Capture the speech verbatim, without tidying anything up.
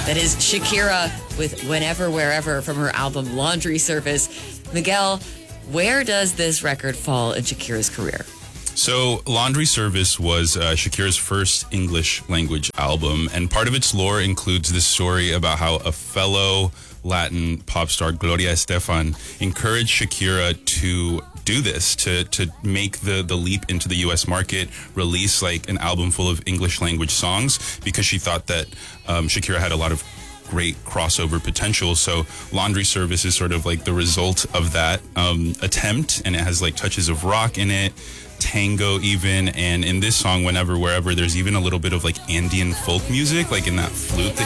That is Shakira with Whenever, Wherever from her album Laundry Service. Miguel, where does this record fall in Shakira's career? So, Laundry Service was uh, Shakira's first English language album, and part of its lore includes this story about how a fellow Latin pop star, Gloria Estefan, encouraged Shakira to do this, to to make the, the leap into the U S market, release like an album full of English language songs, because she thought that um, Shakira had a lot of great crossover potential. So Laundry Service is sort of like the result of that um, attempt, and it has like touches of rock in it, tango even, and in this song Whenever Wherever there's even a little bit of like Andean folk music, like in that flute that